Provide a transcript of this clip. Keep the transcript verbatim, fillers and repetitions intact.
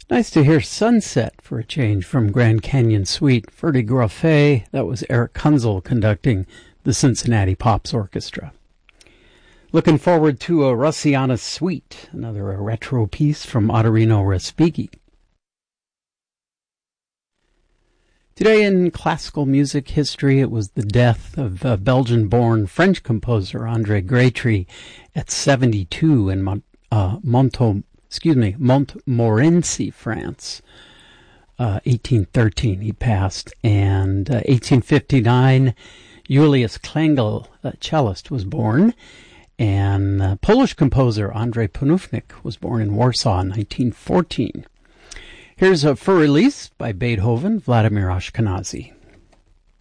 Nice to hear Sunset for a change from Grand Canyon Suite. Ferdy Grofé, that was Eric Kunzel conducting the Cincinnati Pops Orchestra. Looking forward to a Russiana Suite, another a retro piece from Ottorino Respighi. Today in classical music history, it was the death of uh, Belgian-born French composer André Grétry at seventy-two in Mont, uh, Monto, excuse me, Montmorency, France. Uh, eighteen thirteen he passed, and uh, eighteen fifty-nine Julius Klengel, a cellist, was born, and uh, Polish composer Andrzej Panufnik was born in Warsaw in nineteen fourteen. Here's a for release by Beethoven, Vladimir Ashkenazy.